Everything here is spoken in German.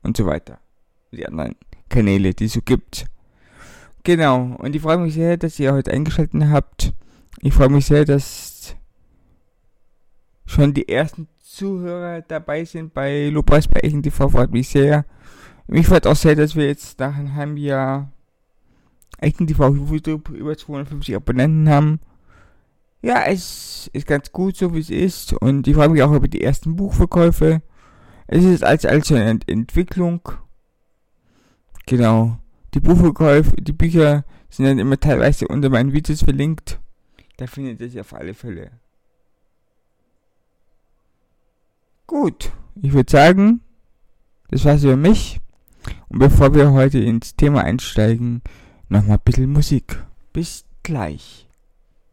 und so weiter. Die anderen Kanäle, die es so gibt. Genau, und ich freue mich sehr, dass ihr heute eingeschaltet habt. Ich freue mich sehr, dass schon die ersten Zuhörer dabei sind bei Lobpreis bei Echen TV. Freut mich sehr. Mich freut auch sehr, dass wir jetzt nach einem halben Jahr Echen TV auf YouTube über 250 Abonnenten haben. Ja, es ist ganz gut, so wie es ist. Und ich freue mich auch über die ersten Buchverkäufe. Es ist also eine Entwicklung. Genau. Die Buchverkäufe, die Bücher sind dann immer teilweise unter meinen Videos verlinkt. Da findet ihr sie auf alle Fälle. Gut, ich würde sagen, das war's über mich. Und bevor wir heute ins Thema einsteigen, nochmal ein bisschen Musik. Bis gleich.